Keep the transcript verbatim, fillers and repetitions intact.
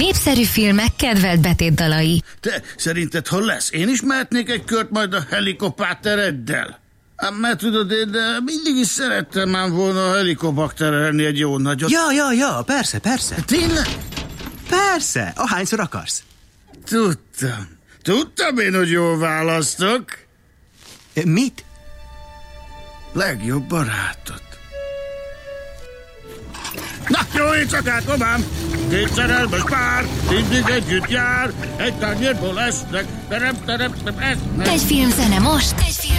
Népszerű filmek kedvelt betétdalai. Te szerinted hol lesz? Én is mehetnék egy kört majd a helikoptereddel? Hát, mert tudod, én de mindig is szerettem már volna a helikopterelni egy jó nagyot. Ja, ja, ja, persze, persze. Tényleg? Persze, ahányszor akarsz. Tudtam. Tudtam én, hogy jól választok. Mit? Legjobb barátot. Na, jó éjszakát, komám! Két szerelmes pár, mindig együtt jár, egy tányérból esznek, terem, terem, terem, esznek. Egy filmzene most, egy film